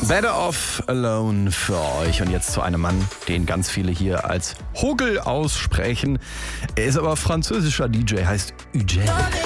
Better Off Alone für euch. Und jetzt zu einem Mann, den ganz viele hier als Hugel aussprechen. Er ist aber französischer DJ, heißt Ugel.